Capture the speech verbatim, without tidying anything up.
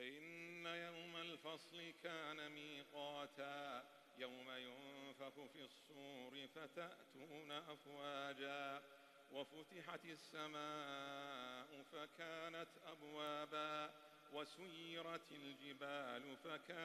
إن يوم الفصل كان ميقاتا يوم ينفخ في الصور فتأتون أفواجا وفتحت السماء فكانت أبوابا وسيرت الجبال فكانت